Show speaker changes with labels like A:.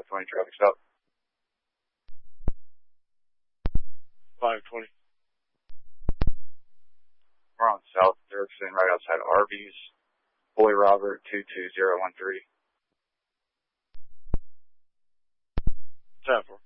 A: 520 traffic stop.
B: 520.
A: We're on South Dirksen, right outside Arby's. Boy Robert 22013.
B: 10-4.